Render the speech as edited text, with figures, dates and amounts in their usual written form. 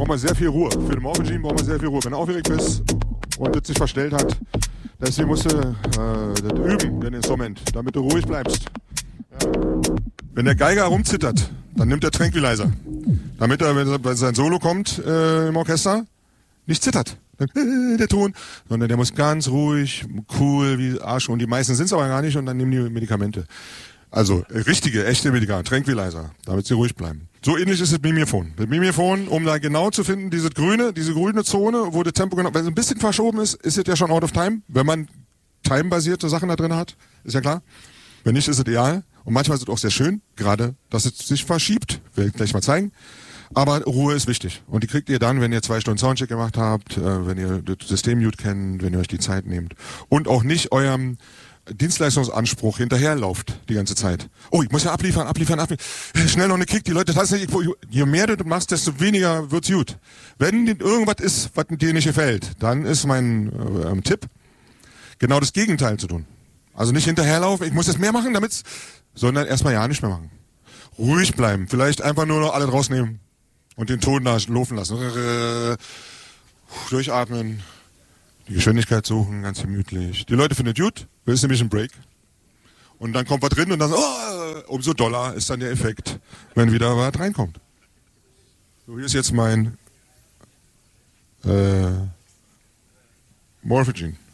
braucht man sehr viel Ruhe. Für den Morphogene braucht man sehr viel Ruhe. Wenn du aufgeregt bist und das sich verstellt hat, deswegen musst du das üben, dein Instrument, damit du ruhig bleibst. Ja. Wenn der Geiger rumzittert, dann nimmt er Tranquilizer. Damit er, wenn sein Solo kommt im Orchester, nicht zittert. Der Ton, sondern der muss ganz ruhig, cool, wie Arsch. Und die meisten sind es aber gar nicht und dann nehmen die Medikamente. Also richtige, echte Medikamente, Tranquilizer, damit sie ruhig bleiben. So ähnlich ist es mit Mimifon. Mit Mimifon, um da genau zu finden, diese grüne Zone, wo das Tempo genau, wenn es ein bisschen verschoben ist es ja schon out of time. Wenn man time-basierte Sachen da drin hat, ist ja klar. Wenn nicht, ist es ideal. Und manchmal ist es auch sehr schön, gerade, dass es sich verschiebt. Will ich gleich mal zeigen. Aber Ruhe ist wichtig. Und die kriegt ihr dann, wenn ihr 2 Stunden Soundcheck gemacht habt, wenn ihr das System-Mute kennt, wenn ihr euch die Zeit nehmt. Und auch nicht eurem Dienstleistungsanspruch hinterherlauft die ganze Zeit. Oh, ich muss ja abliefern. Schnell noch eine Kick, die Leute tanzen nicht. Je mehr du machst, desto weniger wird's gut. Wenn irgendwas ist, was dir nicht gefällt, dann ist mein Tipp, genau das Gegenteil zu tun. Also nicht hinterherlaufen, ich muss jetzt mehr machen, sondern erstmal ja nicht mehr machen. Ruhig bleiben, vielleicht einfach nur noch alle rausnehmen und den Ton da laufen lassen. Durchatmen, die Geschwindigkeit suchen, ganz gemütlich. Die Leute finden es gut, das ist nämlich ein Break. Und dann kommt was drin und dann umso doller ist dann der Effekt, wenn wieder was reinkommt. So, hier ist jetzt mein Morphogene.